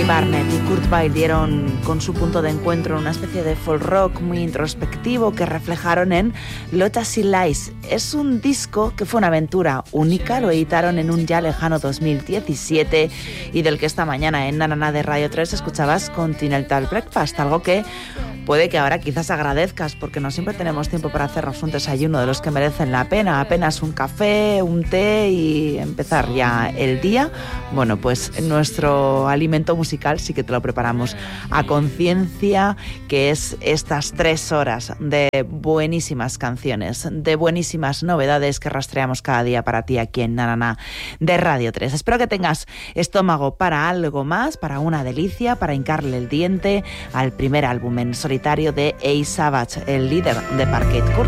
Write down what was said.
Barnett y Kurt Weill dieron con su punto de encuentro una especie de folk rock muy introspectivo que reflejaron en Lotus Lies. Es un disco que fue una aventura única, lo editaron en un ya lejano 2017 y del que esta mañana en Nanana de Radio 3 escuchabas Continental Breakfast, algo que puede que ahora quizás agradezcas porque no siempre tenemos tiempo para hacernos un desayuno de los que merecen la pena, apenas un café, un té y empezar ya el día. Bueno, pues nuestro alimento musical sí que te lo preparamos a conciencia, que es estas 3 horas de buenísimas canciones, de buenísimas novedades que rastreamos cada día para ti aquí en Nanana de Radio 3. Espero que tengas estómago para algo más, para una delicia, para hincarle el diente al primer álbum en solitario de A Savage, el líder de Parquet.